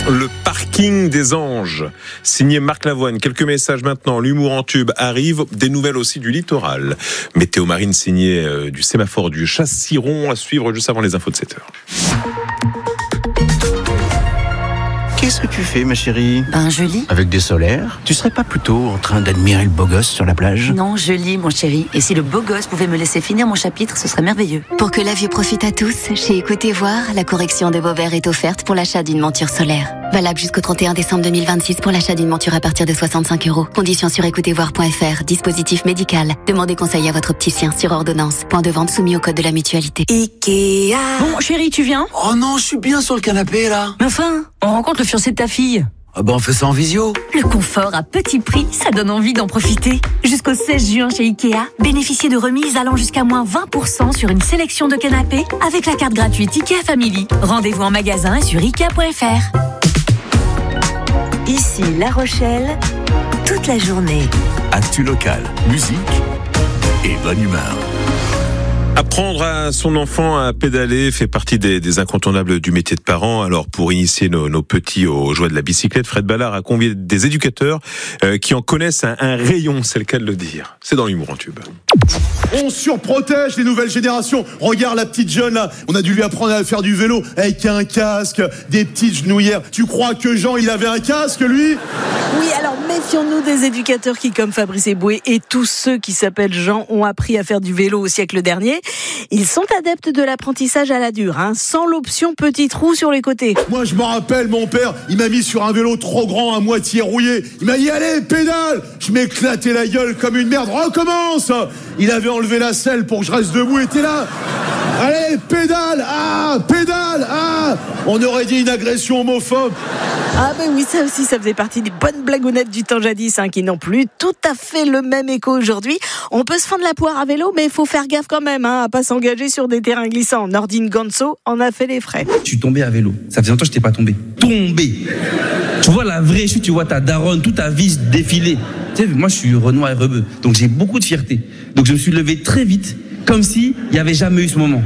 Le parking des anges, signé Marc Lavoine. Quelques messages maintenant, l'humour en tube arrive, des nouvelles aussi du littoral. Météo marine signée du sémaphore du Châssiron, à suivre juste avant les infos de 7h. Qu'est-ce que tu fais, ma chérie ? Je lis. Avec des solaires ? Tu serais pas plutôt en train d'admirer le beau gosse sur la plage ? Non, je lis, mon chéri. Et si le beau gosse pouvait me laisser finir mon chapitre, ce serait merveilleux. Pour que la vue profite à tous, chez Écoutez Voir, la correction de vos verres est offerte pour l'achat d'une monture solaire. Valable jusqu'au 31 décembre 2026 pour l'achat d'une monture à partir de 65 €. Conditions sur écoutezvoir.fr. Dispositif médical. Demandez conseil à votre opticien sur ordonnance. Point de vente soumis au code de la mutualité. Ikea. Bon, chéri, tu viens ? Oh non, je suis bien sur le canapé, là. Mais enfin, on rencontre le fiancé de ta fille. Ah on fait ça en visio. Le confort à petit prix, ça donne envie d'en profiter. Jusqu'au 16 juin chez Ikea, bénéficiez de remises allant jusqu'à moins 20% sur une sélection de canapés avec la carte gratuite Ikea Family. Rendez-vous en magasin et sur Ikea.fr. Ici La Rochelle, toute la journée. Actu local, musique et bonne humeur. Apprendre à son enfant à pédaler fait partie des incontournables du métier de parent. Alors pour initier nos petits aux joies de la bicyclette, Fred Ballard a convié des éducateurs qui en connaissent un rayon, c'est le cas de le dire. C'est dans l'humour en tube. On surprotège les nouvelles générations. Regarde la petite jeune là, on a dû lui apprendre à faire du vélo avec un casque, des petites genouillères. Tu crois que Jean il avait un casque lui ? Oui, alors méfions-nous des éducateurs qui, comme Fabrice Eboué et tous ceux qui s'appellent Jean, ont appris à faire du vélo au siècle dernier. Ils sont adeptes de l'apprentissage à la dure, sans l'option petit trou sur les côtés. Moi je me rappelle, mon père, il m'a mis sur un vélo trop grand à moitié rouillé. Il m'a dit allez pédale. Je m'éclatais la gueule comme une merde. Recommence. Il avait enlevé la selle pour que je reste debout et t'es là. Allez pédale. Pédale. On aurait dit une agression homophobe. Ah ben oui, ça aussi, ça faisait partie des bonnes blagounettes du temps jadis, qui n'ont plus tout à fait le même écho aujourd'hui. On peut se fendre la poire à vélo, mais il faut faire gaffe quand même, à pas s'engager sur des terrains glissants. Nordine Ganso en a fait les frais. Je suis tombé à vélo. Ça faisait longtemps que je n'étais pas tombé. Tombé. Tu vois la vraie chute, tu vois ta daronne, toute ta vie défiler. Tu sais, moi je suis Renoir et rebeu, donc j'ai beaucoup de fierté. Donc je me suis levé très vite, comme si il n'y avait jamais eu ce moment.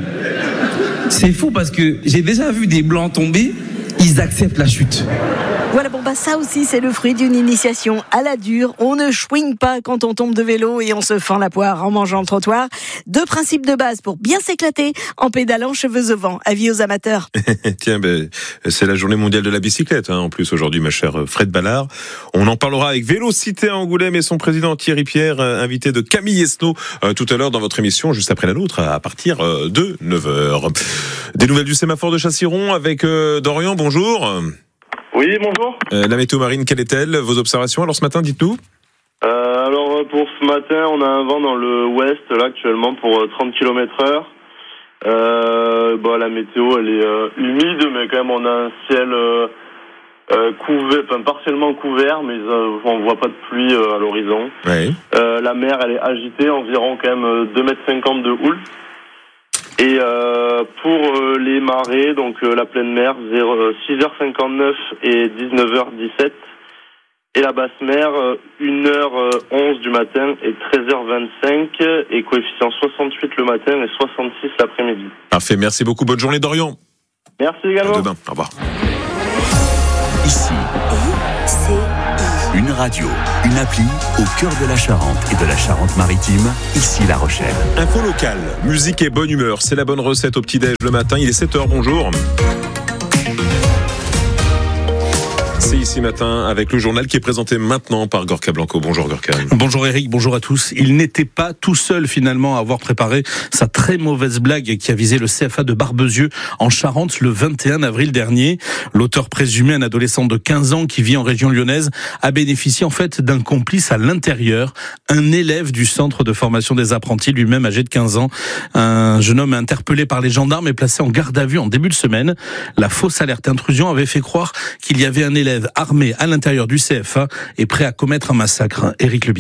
C'est fou parce que j'ai déjà vu des blancs tomber, ils acceptent la chute. Voilà, ça aussi c'est le fruit d'une initiation à la dure. On ne chouigne pas quand on tombe de vélo et on se fend la poire en mangeant le trottoir. 2 principes de base pour bien s'éclater en pédalant cheveux au vent. Avis aux amateurs. Tiens, c'est la journée mondiale de la bicyclette, en plus aujourd'hui, ma chère Fred Ballard. On en parlera avec Vélocité à Angoulême et son président Thierry Pierre, invité de Camille Esnault tout à l'heure dans votre émission, juste après la nôtre, à partir de 9h. Des nouvelles du sémaphore de Châssiron avec Dorian, bonjour. Oui, bonjour. La météo marine, quelle est-elle ? Vos observations alors ce matin, dites-nous. Alors pour ce matin, on a un vent dans le ouest là actuellement pour 30 km/h. La météo elle est humide, mais quand même on a un ciel couvert, partiellement couvert, mais on voit pas de pluie à l'horizon. Oui. La mer elle est agitée, environ quand même 2,50 m de houle. Et pour les marées, donc la pleine mer, 6h59 et 19h17. Et la basse mer, 1h11 du matin et 13h25. Et coefficient 68 le matin et 66 l'après-midi. Parfait, merci beaucoup. Bonne journée, Dorian. Merci également. À demain, au revoir. Ici, une radio, une appli au cœur de la Charente et de la Charente-Maritime, ici La Rochelle. Info locale, musique et bonne humeur, c'est la bonne recette au petit-déj le matin, il est 7h, bonjour. C'est ici matin avec le journal qui est présenté maintenant par Gorka Blanco. Bonjour Gorka. Bonjour Eric, bonjour à tous. Il n'était pas tout seul finalement à avoir préparé sa très mauvaise blague qui a visé le CFA de Barbezieux en Charente le 21 avril dernier. L'auteur présumé, un adolescent de 15 ans qui vit en région lyonnaise, a bénéficié en fait d'un complice à l'intérieur, un élève du centre de formation des apprentis, lui-même âgé de 15 ans. Un jeune homme interpellé par les gendarmes est placé en garde à vue en début de semaine. La fausse alerte intrusion avait fait croire qu'il y avait un élève armé à l'intérieur du CFA et prêt à commettre un massacre. Éric Le Billon.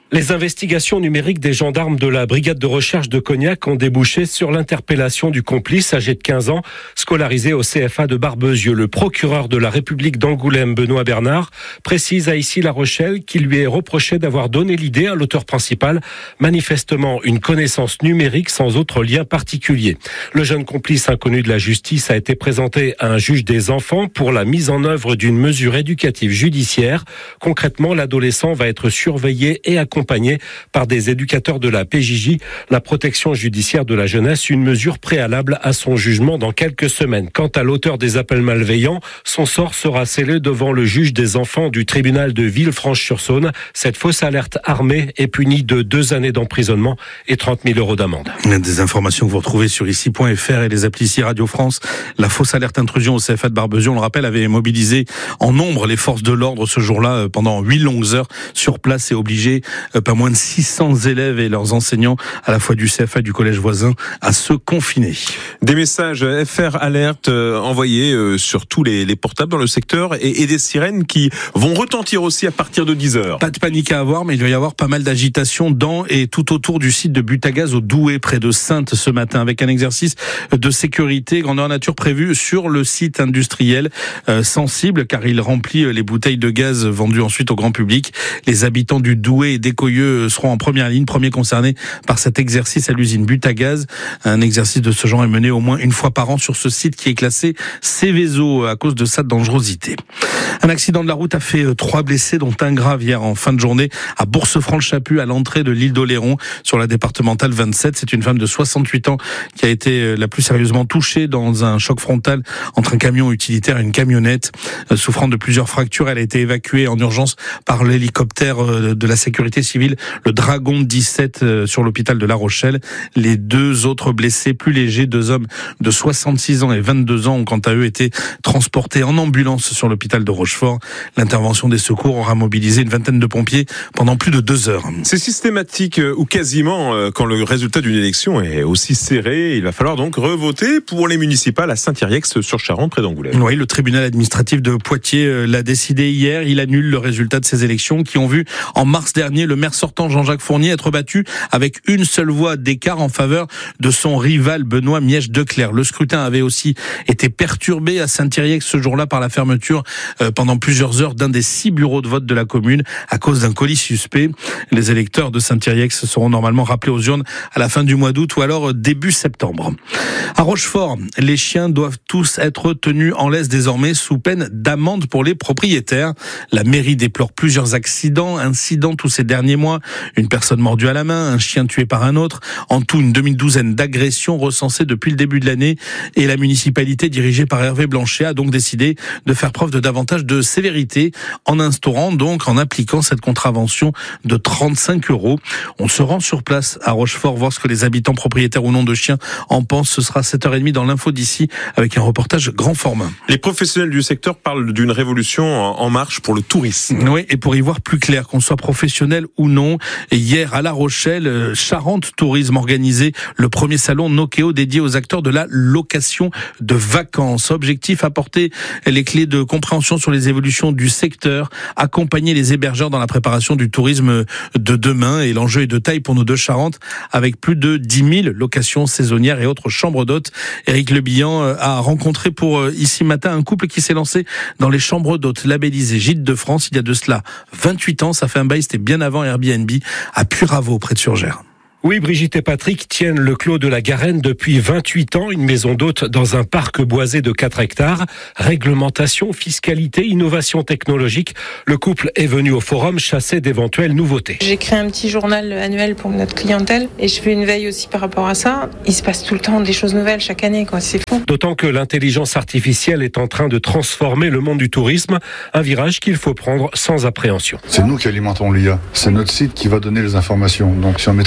Les investigations numériques des gendarmes de la brigade de recherche de Cognac ont débouché sur l'interpellation du complice âgé de 15 ans, scolarisé au CFA de Barbezieux. Le procureur de la République d'Angoulême, Benoît Bernard, précise à Issy-La Rochelle qu'il lui est reproché d'avoir donné l'idée à l'auteur principal, manifestement une connaissance numérique sans autre lien particulier. Le jeune complice inconnu de la justice a été présenté à un juge des enfants pour la mise en œuvre d'une mesure éducative judiciaire. Concrètement, l'adolescent va être surveillé et accompagné par des éducateurs de la PJJ, la protection judiciaire de la jeunesse, une mesure préalable à son jugement dans quelques semaines. Quant à l'auteur des appels malveillants, son sort sera scellé devant le juge des enfants du tribunal de Villefranche-sur-Saône. Cette fausse alerte armée est punie de 2 années d'emprisonnement et 30 000 € d'amende. Des informations que vous retrouvez sur ici.fr et les applis ici Radio France. La fausse alerte intrusion au CFA de Barbezieux, on le rappelle, avait mobilisé en nombre les forces de l'ordre ce jour-là pendant 8 longues heures sur place et obligé pas moins de 600 élèves et leurs enseignants à la fois du CFA et du collège voisin à se confiner. Des messages FR Alert envoyés sur tous les portables dans le secteur et des sirènes qui vont retentir aussi à partir de 10h. Pas de panique à avoir, mais il va y avoir pas mal d'agitation dans et tout autour du site de Butagaz au Douai, près de Saintes ce matin, avec un exercice de sécurité grandeur nature prévu sur le site industriel sensible, car il remplit les bouteilles de gaz vendues ensuite au grand public. Les habitants du Douai et d'Écoyeux seront en première ligne, premiers concernés par cet exercice à l'usine Butagaz. Un exercice de ce genre est mené au moins une fois par an sur ce site qui est classé Céveso à cause de sa dangerosité. Un accident de la route a fait 3 blessés, dont un grave hier en fin de journée à Bourse-Franche-Chaput, à l'entrée de l'île d'Oléron, sur la départementale 27. C'est une femme de 68 ans qui a été la plus sérieusement touchée dans un choc frontal entre un camion utilitaire et une camionnette. Souffrant de plusieurs fractures, elle a été évacuée en urgence par l'hélicoptère de la sécurité civile, le Dragon 17, sur l'hôpital de La Rochelle. Les 2 autres blessés plus légers, 2 hommes de 66 ans et 22 ans, ont quant à eux été transportés en ambulance sur l'hôpital de Rochefort. L'intervention des secours aura mobilisé une vingtaine de pompiers pendant plus de 2 heures. C'est systématique ou quasiment quand le résultat d'une élection est aussi serré. Il va falloir donc revoter pour les municipales à Saint-Yrieix-sur-Charente, près d'Angoulême. Oui, le tribunal administratif de Poitiers l'a décidé hier. Il annule le résultat de ces élections qui ont vu en mars dernier le maire sortant Jean-Jacques Fournier être battu avec une seule voix d'écart en faveur de son rival Benoît Miège-Declercq. Le scrutin avait aussi été perturbé à Saint-Yrieix ce jour-là par la fermeture pendant plusieurs heures d'un des 6 bureaux de vote de la commune à cause d'un colis suspect. Les électeurs de Saint-Yrieix seront normalement rappelés aux urnes à la fin du mois d'août ou alors début septembre. À Rochefort, les chiens doivent tous être tenus en laisse désormais sous peine d'amende pour les propriétaires. La mairie déplore plusieurs incidents tous ces derniers mois. Une personne mordue à la main, un chien tué par un autre. En tout, une demi-douzaine d'agressions recensées depuis le début de l'année. Et la municipalité, dirigée par Hervé Blanchet, a donc décidé de faire preuve de davantage de sévérité en appliquant cette contravention de 35 €. On se rend sur place à Rochefort, voir ce que les habitants propriétaires ou non de chiens en pensent. Ce sera 7h30 dans l'info d'ici avec un reportage grand format. Les professionnels du secteur parlent d'une révolution en marche pour le tourisme. Oui, et pour y voir plus clair, qu'on soit professionnel ou non, et hier à La Rochelle, Charente Tourisme organisait le premier salon Nokeo dédié aux acteurs de la location de vacances. Objectif, apporter les clés de compréhension sur les évolutions du secteur, accompagner les hébergeurs dans la préparation du tourisme de demain. Et l'enjeu est de taille pour nos 2 Charentes, avec plus de 10 000 locations saisonnières et autres chambres d'hôtes. Éric Lebihan a rencontré pour ici matin un couple qui s'est lancé dans les chambres d'hôtes labellisées Gîtes de France il y a de cela 28 ans. Ça fait un bail, c'était bien avant Airbnb à Puyraveau, près de Surgères. Oui, Brigitte et Patrick tiennent le Clos de la Garenne depuis 28 ans, une maison d'hôtes dans un parc boisé de 4 hectares. Réglementation, fiscalité, innovation technologique. Le couple est venu au forum chasser d'éventuelles nouveautés. J'ai créé un petit journal annuel pour notre clientèle et je fais une veille aussi par rapport à ça. Il se passe tout le temps des choses nouvelles chaque année, quoi. C'est fou. D'autant que l'intelligence artificielle est en train de transformer le monde du tourisme, un virage qu'il faut prendre sans appréhension. C'est nous qui alimentons l'IA. C'est notre site qui va donner les informations. Donc si on maîtrise ces petits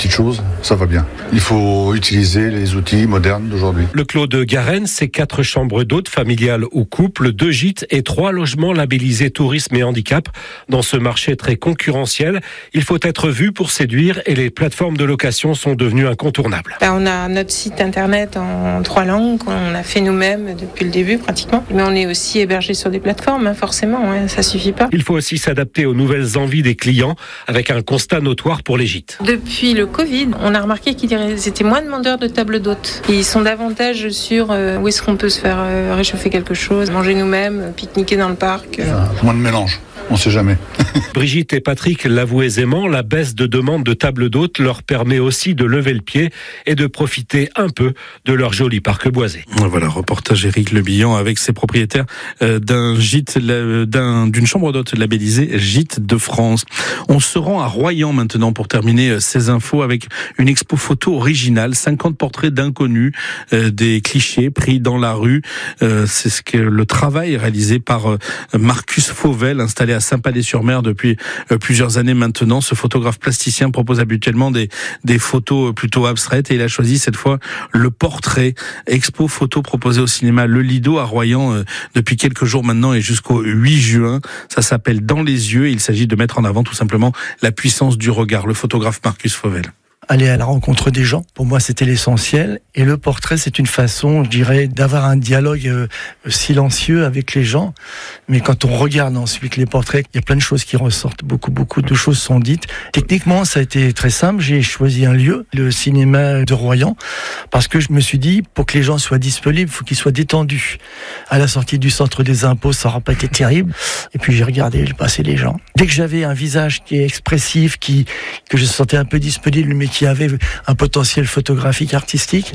petites choses, ça va bien. Il faut utiliser les outils modernes d'aujourd'hui. Le Clos de Garenne, c'est 4 chambres d'hôtes familiales ou couples, 2 gîtes et 3 logements labellisés tourisme et handicap. Dans ce marché très concurrentiel, il faut être vu pour séduire et les plateformes de location sont devenues incontournables. On a notre site internet en 3 langues qu'on a fait nous-mêmes depuis le début pratiquement. Mais on est aussi hébergé sur des plateformes, forcément, ça suffit pas. Il faut aussi s'adapter aux nouvelles envies des clients avec un constat notoire pour les gîtes. Depuis le Covid, on a remarqué qu'ils étaient moins demandeurs de tables d'hôtes. Ils sont davantage sur où est-ce qu'on peut se faire réchauffer quelque chose, manger nous-mêmes, pique-niquer dans le parc. Moins de mélange. On ne sait jamais. Brigitte et Patrick l'avouent aisément, la baisse de demande de tables d'hôtes leur permet aussi de lever le pied et de profiter un peu de leur joli parc boisé. Voilà, reportage Éric Lebihan avec ses propriétaires d'un gîte, d'une chambre d'hôte labellisée Gîte de France. On se rend à Royan maintenant pour terminer ces infos avec une expo photo originale, 50 portraits d'inconnus, des clichés pris dans la rue. C'est ce que le travail réalisé par Marcus Fauvel, installé à Saint-Palais-sur-Mer depuis plusieurs années maintenant. Ce photographe plasticien propose habituellement des photos plutôt abstraites et il a choisi cette fois le portrait. Expo photo proposée au cinéma Le Lido à Royan depuis quelques jours maintenant et jusqu'au 8 juin. Ça s'appelle Dans les yeux. Il s'agit de mettre en avant tout simplement la puissance du regard. Le photographe Marcus Fauvel. Aller à la rencontre des gens, pour moi c'était l'essentiel, et le portrait c'est une façon, je dirais, d'avoir un dialogue silencieux avec les gens, mais quand on regarde ensuite les portraits, il y a plein de choses qui ressortent, beaucoup de choses sont dites. Techniquement ça a été très simple, j'ai choisi un lieu, le cinéma de Royan, parce que je me suis dit, pour que les gens soient disponibles, il faut qu'ils soient détendus. À la sortie du centre des impôts, ça n'aura pas été terrible, et puis j'ai regardé passer les gens. Dès que j'avais un visage qui est expressif, que je sentais un peu disponible, mais qui avait un potentiel photographique, artistique,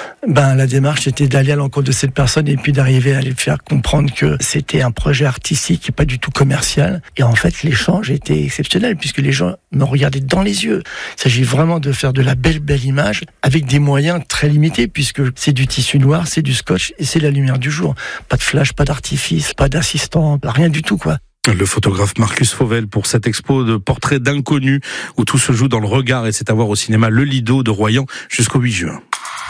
la démarche était d'aller à l'encontre de cette personne et puis d'arriver à les faire comprendre que c'était un projet artistique et pas du tout commercial. Et en fait, l'échange était exceptionnel puisque les gens me regardaient dans les yeux. Il s'agit vraiment de faire de la belle image avec des moyens très limités puisque c'est du tissu noir, c'est du scotch et c'est la lumière du jour. Pas de flash, pas d'artifice, pas d'assistant, rien du tout, quoi. Le photographe Marcus Fauvel pour cette expo de portraits d'inconnus où tout se joue dans le regard et c'est à voir au cinéma Le Lido de Royan jusqu'au 8 juin.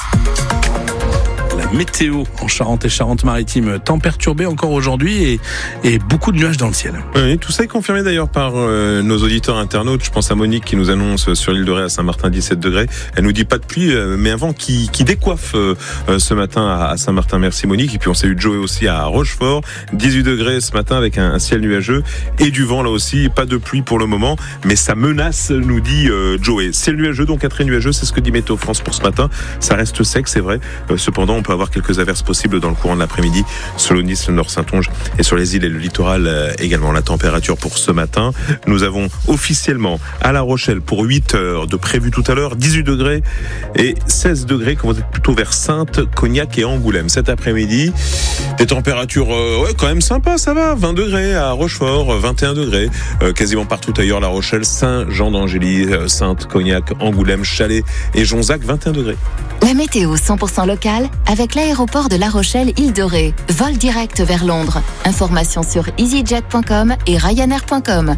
La météo en Charente et Charente-Maritime, temps perturbé encore aujourd'hui et beaucoup de nuages dans le ciel. Oui, tout ça est confirmé d'ailleurs par nos auditeurs internautes. Je pense à Monique qui nous annonce sur l'île de Ré à Saint-Martin 17 degrés. Elle nous dit pas de pluie, mais un vent qui décoiffe ce matin à Saint-Martin. Merci Monique. Et puis on s'est eu Joey aussi à Rochefort, 18 degrés ce matin avec un ciel nuageux et du vent là aussi. Pas de pluie pour le moment, mais ça menace, nous dit Joey. Ciel nuageux, donc à très nuageux, c'est ce que dit Météo France pour ce matin. Ça reste sec, c'est vrai. Cependant, on peut avoir quelques averses possibles dans le courant de l'après-midi sur le Nice, le Nord-Saintonge et sur les îles et le littoral également. La température pour ce matin, nous avons officiellement à La Rochelle pour 8 heures de prévu tout à l'heure, 18 degrés et 16 degrés quand vous êtes plutôt vers Saintes, Cognac et Angoulême. Cet après-midi, des températures quand même sympas, ça va, 20 degrés à Rochefort, 21 degrés quasiment partout ailleurs, La Rochelle, Saint-Jean-d'Angély, Saintes, Cognac, Angoulême, Chalais et Jonzac, 21 degrés. La météo 100% locale avec l'aéroport de La Rochelle Île de Ré. Vol direct vers Londres. Informations sur easyjet.com et ryanair.com.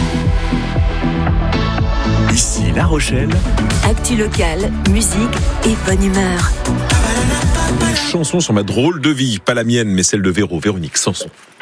Ici La Rochelle. Actu locale, musique et bonne humeur. Une chanson sur ma drôle de vie, pas la mienne mais celle de Véronique Sanson.